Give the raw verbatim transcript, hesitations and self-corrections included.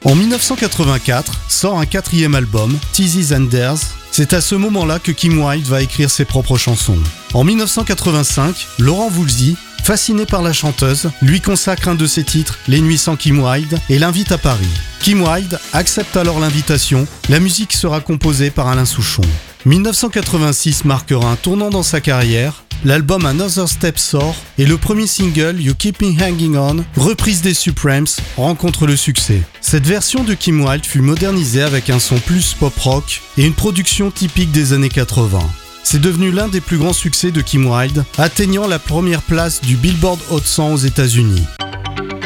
En dix-neuf cent quatre-vingt-quatre, sort un quatrième album, Teases and Dares. C'est à ce moment-là que Kim Wilde va écrire ses propres chansons. En dix-neuf cent quatre-vingt-cinq, Laurent Voulzy, fasciné par la chanteuse, lui consacre un de ses titres, Les Nuits sans Kim Wilde, et l'invite à Paris. Kim Wilde accepte alors l'invitation, la musique sera composée par Alain Souchon. dix-neuf cent quatre-vingt-six marquera un tournant dans sa carrière, l'album Another Step sort et le premier single You Keep Me Hanging On, reprise des Supremes, rencontre le succès. Cette version de Kim Wilde fut modernisée avec un son plus pop-rock et une production typique des années quatre-vingts. C'est devenu l'un des plus grands succès de Kim Wilde, atteignant la première place du Billboard Hot cent aux États-Unis.